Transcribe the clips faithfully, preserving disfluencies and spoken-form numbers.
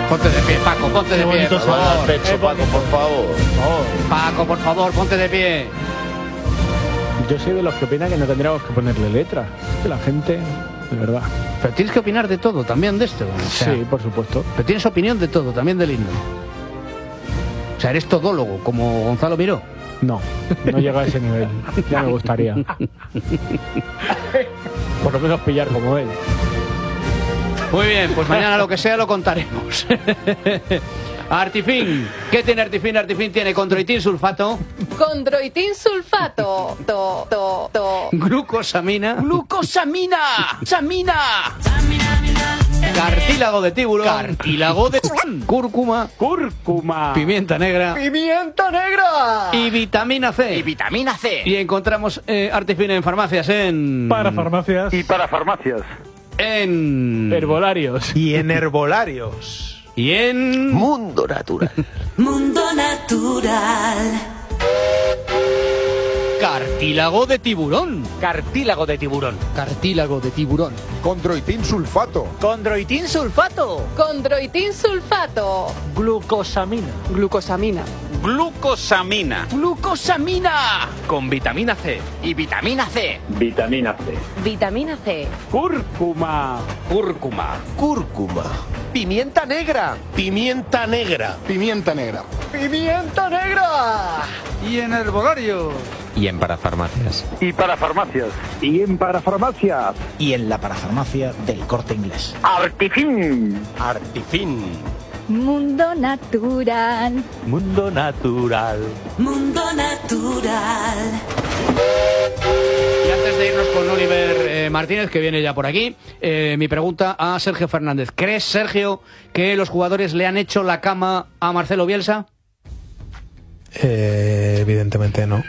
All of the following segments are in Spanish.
Ponte de pie, Paco, ponte de pie, por favor. Pecho, Paco, por favor. Paco, por favor, ponte de pie. Yo soy de los que opinan que no tendríamos que ponerle letra. Es que la gente, de verdad. Pero tienes que opinar de todo, también de esto. O sea, sí, por supuesto. Pero tienes opinión de todo, también del himno. O sea, eres todólogo, como Gonzalo Miró. No, no llega a ese nivel. Ya me gustaría. Por lo menos pillar como él. Muy bien, pues mañana lo que sea lo contaremos. Artifin, ¿qué tiene Artifin? Artifin tiene condroitin sulfato. Condroitin sulfato. To, to, to. Glucosamina. Glucosamina. Samina. Cartílago de tiburón. Cartílago de cúrcuma. Cúrcuma. Pimienta negra. Pimienta negra. Y vitamina C. Y vitamina C. Y encontramos eh, Artifin en farmacias en... Para farmacias. Y para farmacias. En... Herbolarios. Y en herbolarios. Y en... Mundo Natural. Mundo Natural. Cartílago de tiburón. Cartílago de tiburón. Cartílago de tiburón. Condroitin sulfato. Condroitin sulfato. Condroitin sulfato. Glucosamina. Glucosamina. Glucosamina. Glucosamina. Con vitamina C. Y vitamina C. Vitamina C. Vitamina C. Cúrcuma. Cúrcuma. Cúrcuma. Pimienta negra. Pimienta negra. Pimienta negra. Pimienta negra. Y en herbolario. Y en parafarmacias. Y para farmacias. Y en para farmacias. Y en la parafarmacia del Corte Inglés. Artifin. Artifin. Mundo Natural. Mundo Natural. Mundo Natural. Y antes de irnos con Oliver eh, Martínez, que viene ya por aquí, eh, mi pregunta a Sergio Fernández. ¿Crees, Sergio, que los jugadores le han hecho la cama a Marcelo Bielsa? Eh, evidentemente no.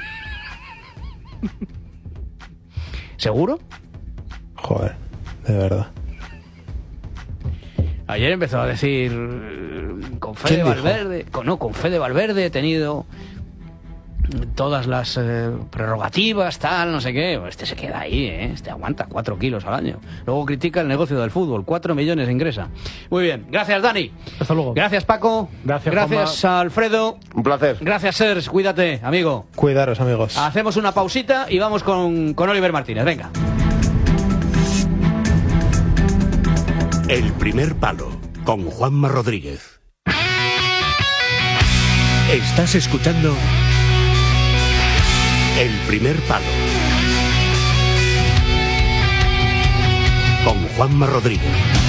¿Seguro? Joder, de verdad. Ayer empezó a decir con fe de Valverde, con, no, con fe de Valverde he tenido todas las eh, prerrogativas, tal, no sé qué. Este se queda ahí, ¿eh? Este aguanta cuatro kilos al año. Luego critica el negocio del fútbol, cuatro millones ingresa. Muy bien, gracias Dani. Hasta luego. Gracias Paco. Gracias, Gracias a Alfredo. Un placer. Gracias Serge, cuídate, amigo. Cuidaros, amigos. Hacemos una pausita y vamos con, con Oliver Martínez, venga. El primer palo, con Juanma Rodríguez. Estás escuchando El primer palo, con Juanma Rodríguez.